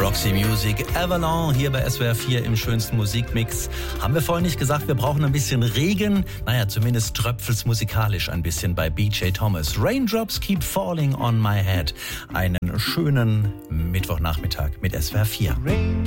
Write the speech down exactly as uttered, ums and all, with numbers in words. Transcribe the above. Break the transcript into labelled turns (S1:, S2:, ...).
S1: Roxy Music, Avalon, hier bei S W R vier im schönsten Musikmix. Haben wir vorhin nicht gesagt, wir brauchen ein bisschen Regen? Naja, zumindest tröpfelt's musikalisch ein bisschen bei B J Thomas. Raindrops keep falling on my head. Einen schönen Mittwochnachmittag mit S W R vier.